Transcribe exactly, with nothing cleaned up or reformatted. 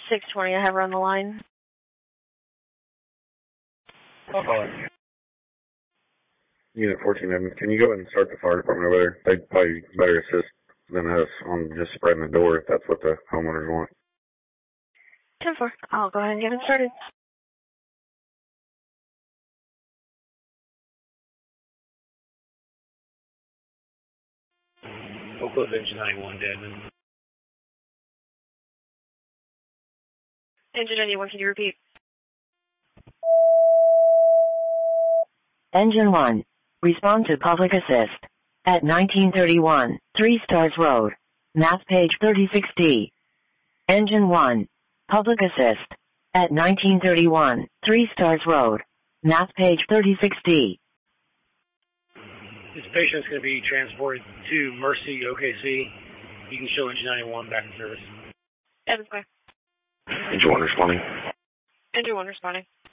six twenty, I have her on the line. I'll call her. Unit fourteen, can you go ahead and start the fire department over there? They'd probably better assist than us on just spreading the door if that's what the homeowners want. ten four, I'll go ahead and get it started. Oak Cliff Engine ninety-one, Deadman. Engine ninety-one, can you repeat? Engine one, respond to public assist. At nineteen thirty-one, Three Stars Road, map page thirty-six D. Engine one, public assist. At nineteen thirty-one, Three Stars Road, map page thirty-six D. This patient's going to be transported to Mercy, O K C. You can show Engine ninety-one back in service. Evan Square. Engine one responding. Engine one responding.